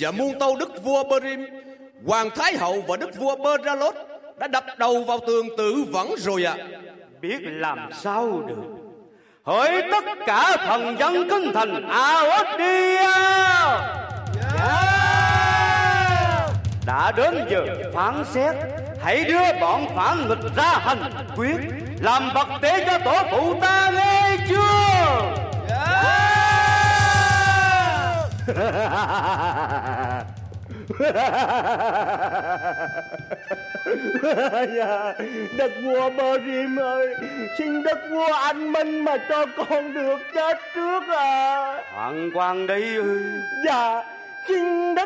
và muôn tâu đức vua Berim, hoàng thái hậu và đức vua Beralot đã đập đầu vào tường tự vẫn rồi ạ. Biết làm sao được. Hỡi tất cả thần dân kinh thành Aodia, đã đến giờ phán xét. Hãy đưa bọn phản nghịch ra hành quyết, làm vật tế cho tổ phụ ta, nghe chưa? Đất vua Berim ơi, xin đất vua anh minh mà cho con được chết trước à. Hoàng hoàng đây ơi. Dạ, xin đất